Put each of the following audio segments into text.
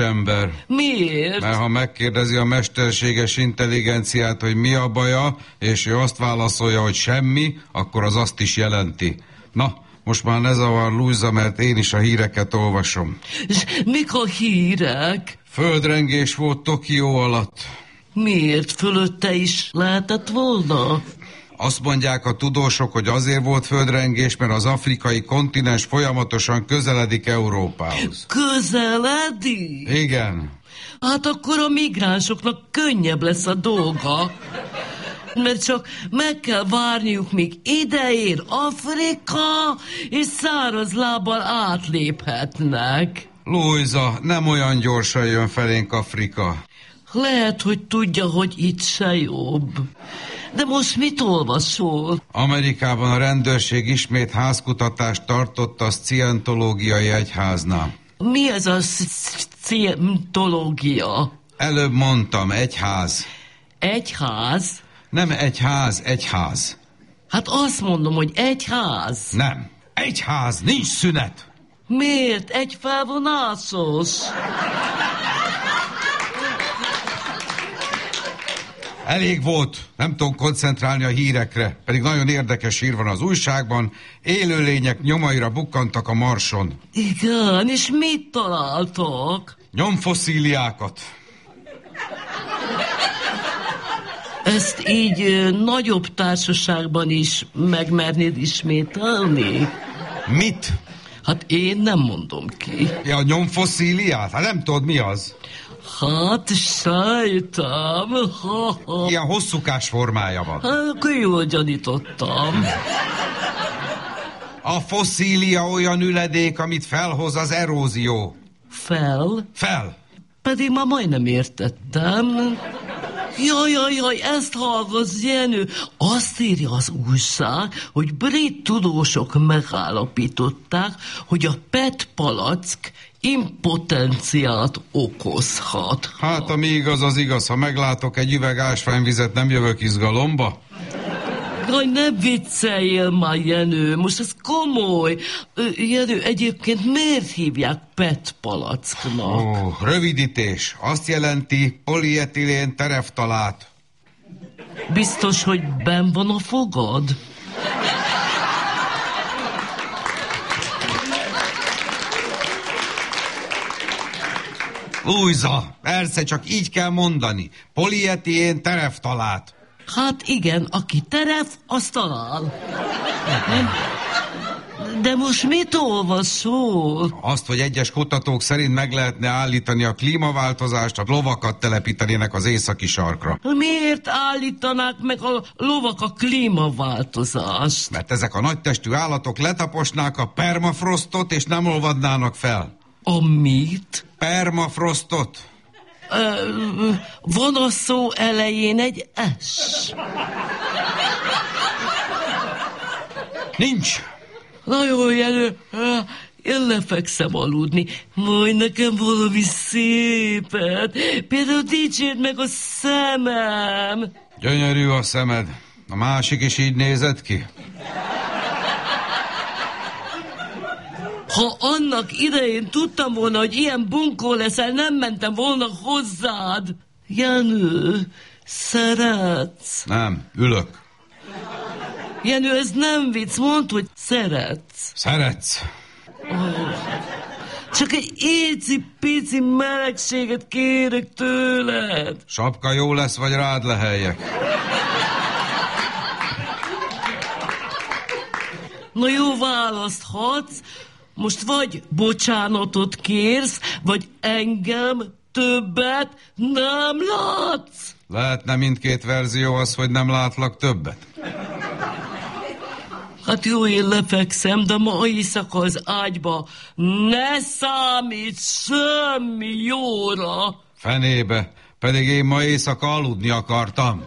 ember. Miért? Mert ha megkérdezi a mesterséges intelligenciát, hogy mi a baja, és ő azt válaszolja, hogy semmi, akkor az azt is jelenti. Na, most már ne zavar, Luisa, mert én is a híreket olvasom. És mik a hírek? Földrengés volt Tokió alatt. Miért? Fölötte is lehetett volna? Azt mondják a tudósok, hogy azért volt földrengés, mert az afrikai kontinens folyamatosan közeledik Európához. Közeledik? Igen. Hát akkor a migránsoknak könnyebb lesz a dolga. Mert csak meg kell várniuk, míg ideér Afrika, és száraz lábbal átléphetnek. Luisa, nem olyan gyorsan jön felénk Afrika. Lehet, hogy tudja, hogy itt se jobb. De most mit olvasol? Amerikában a rendőrség ismét házkutatást tartott a scientológiai egyháznál. Mi ez a scientológia? Előbb mondtam, egyház. Egyház? Nem egyház, egyház. Hát azt mondom, hogy egyház. Nem, egyház, nincs szünet. Miért? Egy felvonásos? Elég volt, nem tudom koncentrálni a hírekre, pedig nagyon érdekes hír van az újságban. Élőlények nyomaira bukkantak a Marson. Igen, és mit találtak? Nyomfosszíliákat. Ezt így nagyobb társaságban is megmernéd ismételni? Mit? Hát én nem mondom ki. Ja, nyomfosszíliát? Hát nem tudod, mi az? Hát sejtem. Ilyen hosszúkás formája van. Hát akkor jól gyanítottam. A fosszília olyan üledék, amit felhoz az erózió. Fel? Fel. Pedig már majdnem értettem. Jaj, ezt hallgass, Jenő. Azt írja az újság, hogy brit tudósok megállapították, hogy a PET palack impotenciát okozhat. Hát, ami igaz, az igaz. Ha meglátok egy üveg ásványvizet, nem jövök izgalomba? Jaj, ne vicceljél már, Jenő, most ez komoly. Jenő, egyébként miért hívják PET palacknak? Rövidítés. Azt jelenti polietilén tereftalát. Biztos, hogy benn van a fogad? Luisa, persze, csak így kell mondani. Polietilén tereftalát. Hát igen, aki teref, az talál. De most mit olvasol? Azt, hogy egyes kutatók szerint meg lehetne állítani a klímaváltozást, a lovakat telepítenének az északi sarkra. Miért állítanák meg a lovak a klímaváltozást? Mert ezek a nagytestű állatok letaposnák a permafrostot, és nem olvadnának fel. A mit? Permafrostot. Van a szó elején egy S. Nincs. Na jó, Jenő, én lefekszem aludni. Majd nekem valami szépet. Például dicsérd meg a szemem. Gyönyörű a szemed. A másik is így nézett ki. Ha annak idején tudtam volna, hogy ilyen bunkó leszel, nem mentem volna hozzád. Jenő, szeretsz? Nem, ülök. Jenő, ez nem vicc, mondd, hogy szeretsz. Szeretsz. Csak egy éci-pici melegséget kérek tőled. Sapka jó lesz, vagy rád leheljek. Na jó, választhatsz. Most vagy bocsánatot kérsz, vagy engem többet nem látsz. Lehetne mindkét verzió az, hogy nem látlak többet. Hát jó, én lefekszem, de ma éjszaka az ágyba ne számíts semmi jóra. Fenébe, pedig én ma éjszaka aludni akartam.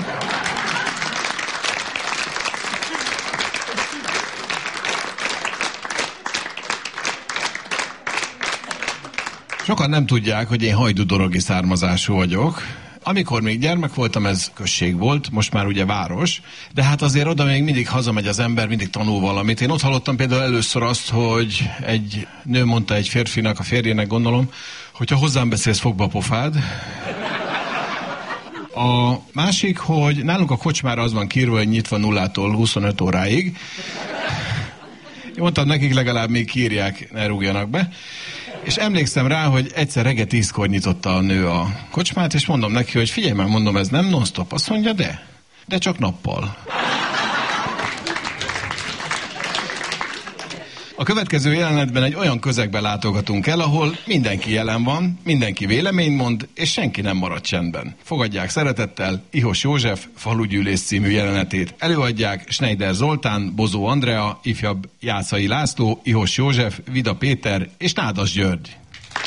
Sokan nem tudják, hogy én hajdúdorogi származású vagyok. Amikor még gyermek voltam, ez község volt, most már ugye város, de hát azért oda még mindig hazamegy az ember, mindig tanul valamit. Én ott hallottam például először azt, hogy egy nő mondta egy férfinak, a férjének gondolom, hogyha hozzám beszélsz, fogd be a pofád. A másik, hogy nálunk a kocsmára az van kiírva, hogy nyitva 0-tól 25 óráig. Én mondtam nekik, legalább még kiírják, ne rúgjanak be. És emlékszem rá, hogy egyszer reggel 10-kor nyitotta a nő a kocsmát, és mondom neki, hogy figyelj már, mondom, ez nem non-stop. Azt mondja, de csak nappal. A következő jelenetben egy olyan közegbe látogatunk el, ahol mindenki jelen van, mindenki véleményt mond, és senki nem marad csendben. Fogadják szeretettel Ihos József Falugyűlész című jelenetét. Előadják Schneider Zoltán, Bozó Andrea, ifjabb Jászai László, Ihos József, Vida Péter és Nádas György.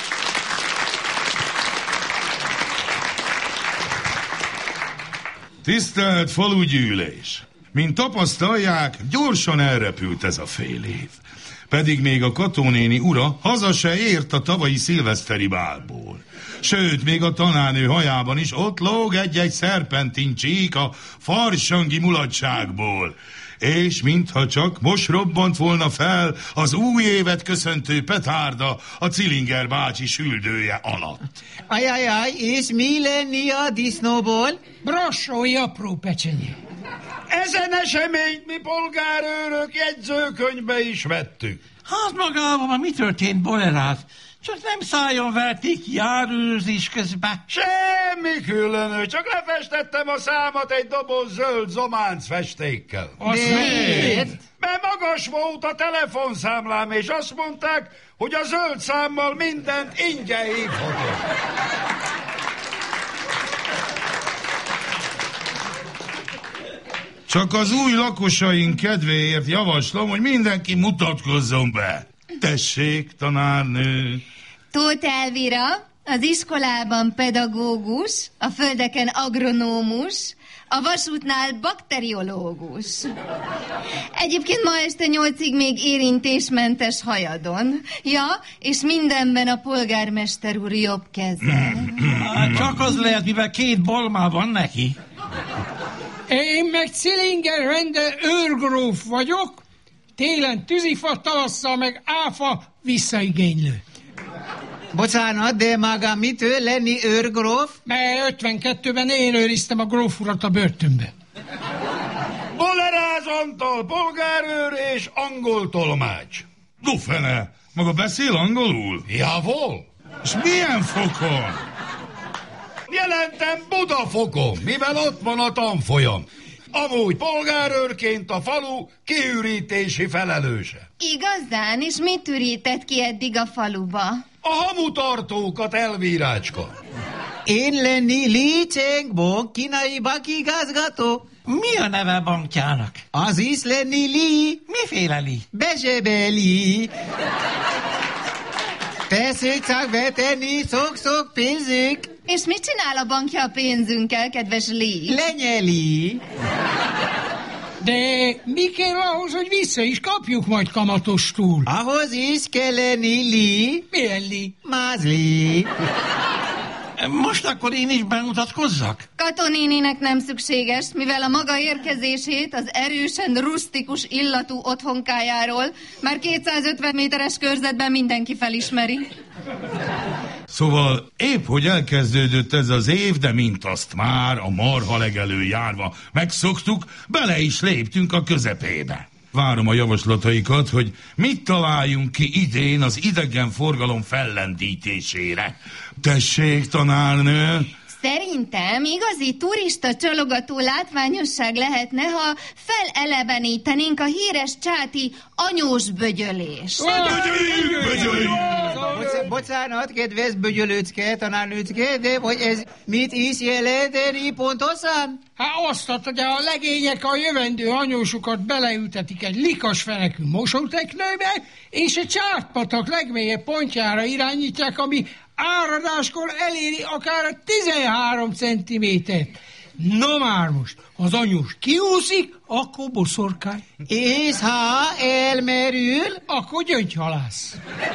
Tisztelt falugyűlés! Mint tapasztalják, gyorsan elrepült ez a fél év. Pedig még a Katónéni ura haza se ért a tavalyi szilveszteri bálból. Sőt, még a tanárnő hajában is ott lóg egy-egy szerpentin csík a farsangi mulatságból. És mintha csak most robbant volna fel az új évet köszöntő petárda a Cilinger bácsi süldője alatt. Ajajaj, és mi lenni a disznóból? Brassói apró pecsenye. Ezen eseményt mi polgárőrök jegyzőkönyvbe is vettük. Hát magában mi történt, Bolerát? Csak nem szálljon verték járőrzés közben. Semmi különös, csak lefestettem a számat egy doboz zöld zománc festékkel. Miért? Mert magas volt a telefonszámlám, és azt mondták, hogy a zöld számmal mindent ingyen hívhatok. Csak az új lakosaink kedvéért javaslom, hogy mindenki mutatkozzon be. Tessék, tanárnő. Tóth Elvira, az iskolában pedagógus, a földeken agronómus, a vasútnál bakteriológus. Egyébként ma este 8-ig még érintésmentes hajadon. Ja, és mindenben a polgármester úr jobb keze. Csak az lehet, mivel 2 bolmá van neki. Én meg Cilinger Rende őrgróf vagyok, télen tűzifa, tavasszal meg áfa visszaigénylő. Bocsánat, de maga mitől lenni őrgróf? Mert 52-ben én őriztem a gróf urat a börtönbe. Boleráz Antal, polgárőr és angol tolmács. Dufene, maga beszél angolul? Javol? És milyen fokon? Jelentem Budafokon, mivel ott van a tanfolyam. Amúgy polgárőrként a falu kiürítési felelőse. Igazán? És mit ürített ki eddig a faluba? A hamutartókat, Elvírácska. Én lenni Li Cheng-bong, kínai bankigazgató. Mi a neve bankjának? Az is lenni Li. Miféle Li? Bezsebeli. Tessék csak betenni sok-sok pénzük. És mit csinál a bankja a pénzünkkel, kedves Li? Lenyeli. De mi kell ahhoz, hogy vissza is kapjuk majd kamatostul? Ahhoz is kell lenni Li. Milyen Li? Mázli. Most akkor én is bemutatkozzak? Katonénének nem szükséges, mivel a maga érkezését az erősen rusztikus illatú otthonkájáról már 250 méteres körzetben mindenki felismeri. Szóval épp, hogy elkezdődött ez az év, de mint azt már a marha legelő járva megszoktuk, bele is léptünk a közepébe. Várom a javaslataikat, hogy mit találjunk ki idén az idegenforgalom fellendítésére. Tessék, tanárnő! Szerintem igazi turista csalogató látványosság lehetne, ha felelevenítenénk a híres csáti anyós bögyölést. Bocsánat, kedves bögyölőcke, tanárnőcke, de hogy ez mit is jelenteni pontosan? Hát azt, hogy a legények a jövendő anyósukat beleültetik egy likas fenekű mosóteknőbe, és a Csártpatak legmélyebb pontjára irányítják, ami áradáskor eléri akár 13 centimétert. Na már most, az anyós kiúszik, akkor boszorkány. És ha elmerül, akkor gyöngyhalász.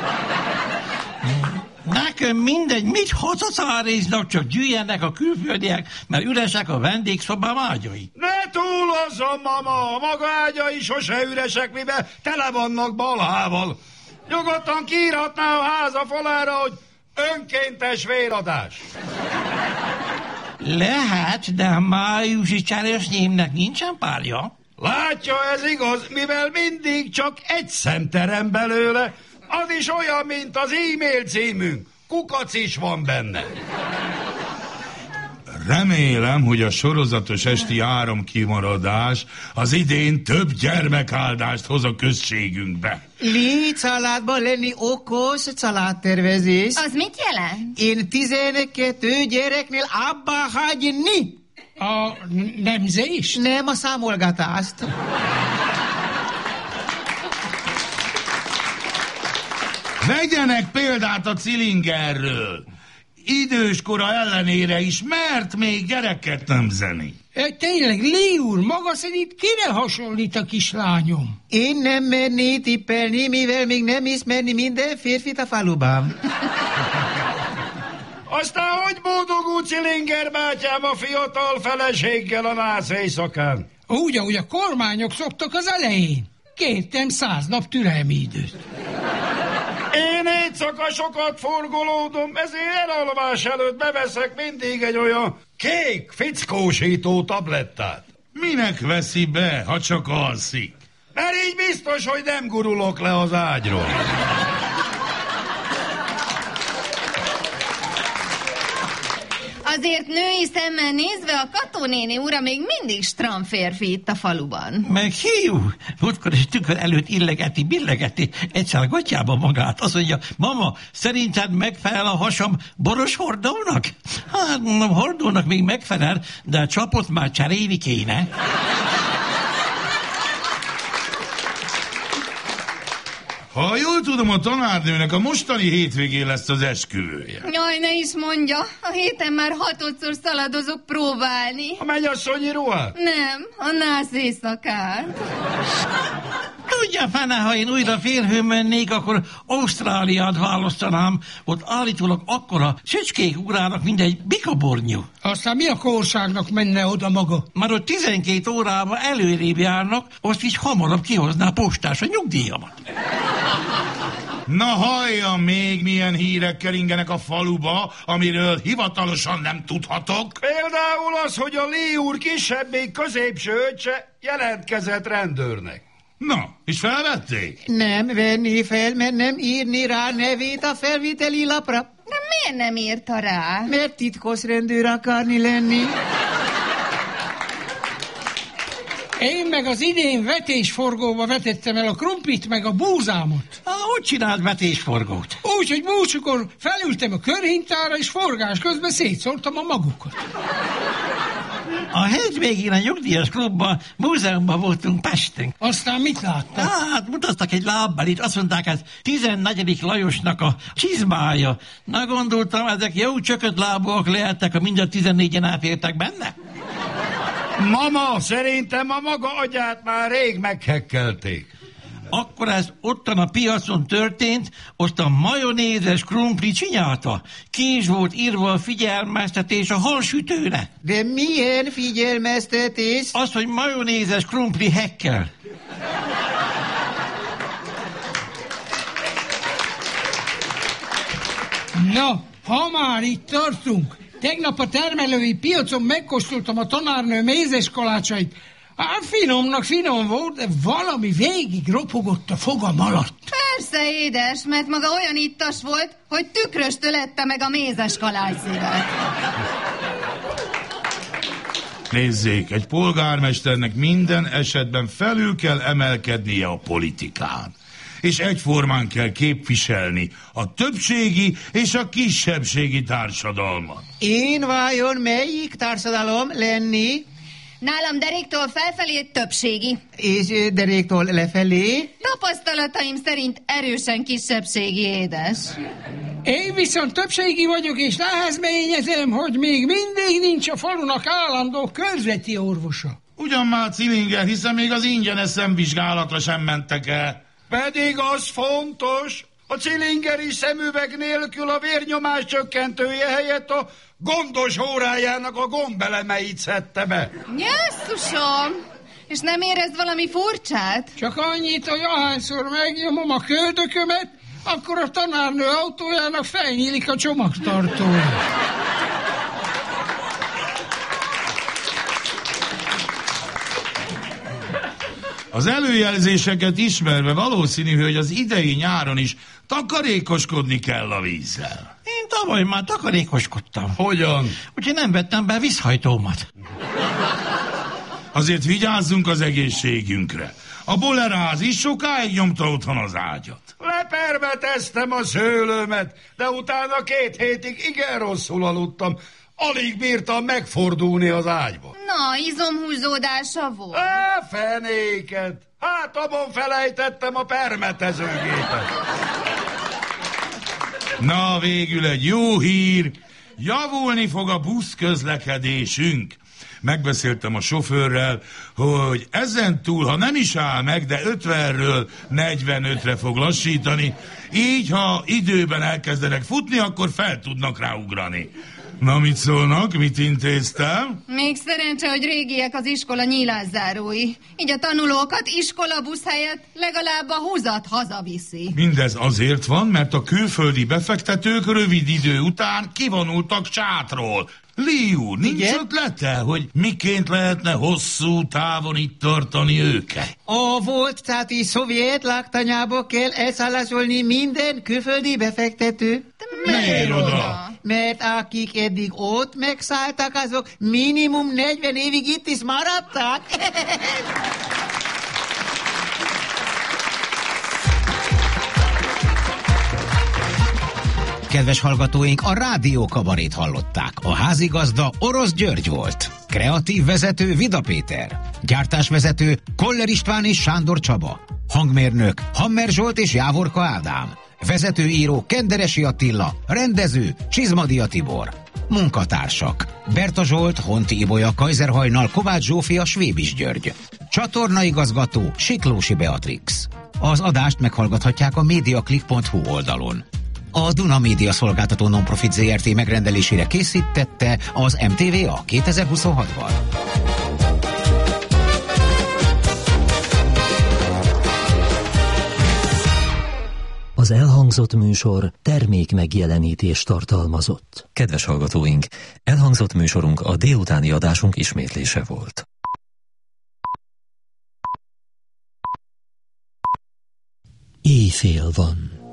Nekem mindegy, mit hacacáréznak, csak gyűjjenek a külföldiek, mert üresek a vendégszobám ágyai. Ne túlozzon, mama, a maga ágyai sose üresek, mivel tele vannak balhával. Nyugodtan kiírhatná a háza falára, hogy Önkéntes véradás. Lehet, de a májusi cseresznyémnek nincsen párja. Látja, ez igaz, mivel mindig csak egy szem terem belőle, az is olyan, mint az e-mail címünk. Kukac is van benne. Remélem, hogy a sorozatos esti áramkimaradás az idén több gyermekáldást hoz a községünkbe. Légy családban lenni okos családtervezés. Az mit jelent? Én 12 gyereknél abba hagyni. A nemzést? Nem a számolgatást. Vegyenek példát a Cilingerről. Időskora ellenére is mert még gyereket nemzeni. Tényleg, Lee úr, maga szerint kire hasonlít a kislányom? Én nem merné tippelni, mivel még nem ismerni minden férfit a faluban. Aztán hogy boldogul Cilinger bátyám a fiatal feleséggel a nász éjszakán? Úgy, ahogy a kormányok szoktak az elején. Kértem 100 nap türelmi időt. Én éjszaka sokat forgolódom, ezért elalvás előtt beveszek mindig egy olyan kék fickósító tablettát. Minek veszi be, ha csak alszik? Mert így biztos, hogy nem gurulok le az ágyról. Azért női szemmel nézve a Kató néni ura még mindig stram férfi itt a faluban. Meg hiú, múltkor is tükör előtt billegeti egyszer gatyába magát. Azt mondja, mama, szerinted megfelel a hasam boros hordónak? Hát mondom, hordónak még megfelel, de a csapot már cserélni kéne. Ha jól tudom, a tanárnőnek a mostani hétvégén lesz az esküvője. Jaj, ne is mondja, a héten már 6-szor szaladozok próbálni. A mennyasszonyi ruhát? Nem, a nász éjszakát. Tudja fene, ha én újra férhőn mennék, akkor Ausztráliát választanám. Ott állítólag akkora csücskék ugrának, mint egy bikabornyú. Aztán mi a korságnak menne oda maga? Már ott 12 órában előrébb járnak, azt is hamarabb kihozná a postás a nyugdíjamat. Na halljam még, milyen hírek keringenek a faluba, amiről hivatalosan nem tudhatok. Például az, hogy a Lee úr kisebbé középső öccse jelentkezett rendőrnek. Na, és felvették? Nem venni fel, mert nem írni rá nevét a felvételi lapra. De miért nem írta rá? Mert titkos rendőr akarni lenni. Én meg az idén vetésforgóba vetettem el a krumplit meg a búzámot. Hogy csináld vetésforgót? Úgy, hogy búcsukor felültem a körhintára, és forgás közben szétszórtam a magukat. A hétvégén a nyugdíjas klubban, múzeumban voltunk Pesten. Aztán mit láttak? Hát mutattak egy lábbelit, azt mondták, ez 14. Lajosnak a csizmája. Na gondoltam, ezek jó csökött lábúak lehettek, ha mind a 14-en átértek benne. Mama, szerintem a maga agyát már rég meghekkelték. Akkor ez ottan a piacon történt, azt a majonézes krumpli csinyálta. Ki is volt írva a figyelmeztetés a halsütőre. De milyen figyelmeztetés? Az, hogy majonézes krumpli hekkel. Na, ha már itt tartunk, tegnap a termelői piacon megkóstoltam a tanárnő mézes kalácsait. Hát finomnak finom volt, de valami végig ropogott a fogam alatt. Persze, édes, mert maga olyan ittas volt, hogy tükröstől ette meg a mézes kalácsszívet. Nézzék, egy polgármesternek minden esetben felül kell emelkednie a politikán. És egyformán kell képviselni a többségi és a kisebbségi társadalmat. Én vajon melyik társadalom lenni? Nálam deréktől felfelé többségi. És deréktől lefelé? Tapasztalataim szerint erősen kisebbségi, édes. Én viszont többségi vagyok, és nehezményezem, hogy még mindig nincs a falunak állandó körzeti orvosa. Ugyan már Cilinger, hiszen még az ingyenes szemvizsgálatra sem mentek el. Pedig az fontos, a cilingeri szemüveg nélkül a vérnyomás csökkentője helyett a gondos órájának a gombelemeit szedte be. Jesszusom! És nem érez valami furcsát? Csak annyit, hogy ahányszor megnyomom a köldökömet, akkor a tanárnő autójának felnyílik a csomagtartója. Az előjelzéseket ismerve valószínű, hogy az idei nyáron is takarékoskodni kell a vízzel. Én tavaly már takarékoskodtam. Hogyan? Úgyhogy nem vettem be vízhajtómat. Azért vigyázzunk az egészségünkre. A boleráz is sokáig nyomta otthon az ágyat. Lepermeteztem a szőlőmet, de utána 2 hétig igen rosszul aludtam. Alig bírtam megfordulni az ágyba. Na, izomhúzódása volt. Fenéket! Hátamon felejtettem a permetezőgépet. Na, végül egy jó hír. Javulni fog a buszközlekedésünk. Megbeszéltem a sofőrrel, hogy ezentúl, ha nem is áll meg, de 50-ről 45-re fog lassítani, így, ha időben elkezdenek futni, akkor fel tudnak ráugrani. Na, mit szólnak? Mit intéztem? Még szerencse, hogy régiek az iskola nyílászárói. Így a tanulókat iskolabusz helyett legalább a húzat hazaviszi. Mindez azért van, mert a külföldi befektetők rövid idő után kivonultak Csátról. Lee úr, nincs ötlete, hogy miként lehetne hosszú távon itt tartani őket? A volt cáti szovjet laktanyába kell elszállásolni minden külföldi befektető. Miért oda? Mert akik eddig ott megszálltak, azok minimum 40 évig itt is maradtak. Kedves hallgatóink, a Rádió Kabarét hallották. A házigazda Orosz György volt. Kreatív vezető Vida Péter. Gyártásvezető Koller István és Sándor Csaba. Hangmérnök Hammer Zsolt és Jávorka Ádám. Vezetőíró Kenderesi Attila. Rendező Csizmadia Tibor. Munkatársak Berta Zsolt, Honti Ibolya, Kajzerhajnal, Kovács Zsófia, Svébis György. Csatornaigazgató Siklósi Beatrix. Az adást meghallgathatják a mediaclick.hu oldalon. A Duna Média Szolgáltató Nonprofit Zrt. Megrendelésére készítette az MTVA 2026-ban. Az elhangzott műsor termék megjelenítést tartalmazott. Kedves hallgatóink, elhangzott műsorunk a délutáni adásunk ismétlése volt. Éjfél van.